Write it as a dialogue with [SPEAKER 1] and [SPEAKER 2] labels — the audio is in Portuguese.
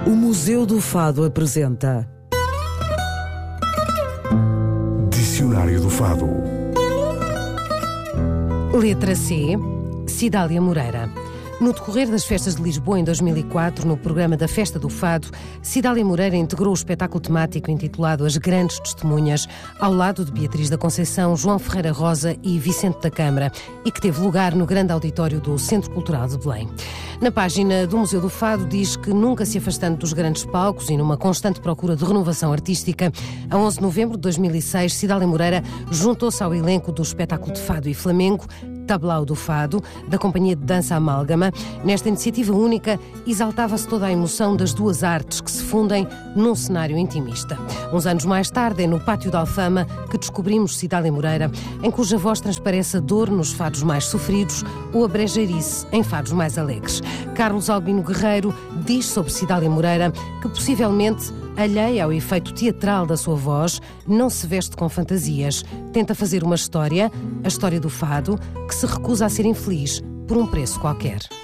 [SPEAKER 1] O Museu do Fado apresenta
[SPEAKER 2] Dicionário do Fado.
[SPEAKER 3] Letra C. Cidália Moreira. No decorrer das festas de Lisboa em 2004, no programa da Festa do Fado, Cidália Moreira integrou o espetáculo temático intitulado As Grandes Testemunhas, ao lado de Beatriz da Conceição, João Ferreira Rosa e Vicente da Câmara, e que teve lugar no grande auditório do Centro Cultural de Belém. Na página do Museu do Fado diz que, nunca se afastando dos grandes palcos e numa constante procura de renovação artística, a 11 de novembro de 2006, Cidália Moreira juntou-se ao elenco do espetáculo de Fado e Flamengo, Tablao do Fado, da Companhia de Dança Amálgama. Nesta iniciativa única, exaltava-se toda a emoção das duas artes que se fundem num cenário intimista. Uns anos mais tarde, é no Pátio da Alfama que descobrimos Cidália Moreira, em cuja voz transparece a dor nos fados mais sofridos ou a brejeirice em fados mais alegres. Carlos Albino Guerreiro diz sobre Cidália Moreira que, possivelmente, alheia ao efeito teatral da sua voz, não se veste com fantasias. Tenta fazer uma história, a história do fado, que se recusa a ser infeliz por um preço qualquer.